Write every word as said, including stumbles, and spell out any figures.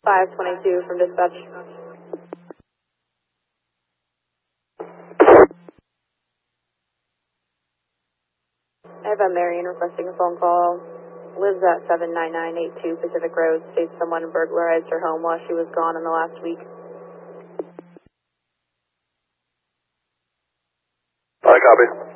five twenty-two from dispatch. I have a Marion requesting a phone call. Lives at seven nine nine eight two Pacific Road. States someone burglarized her home while she was gone in the last week. I copy.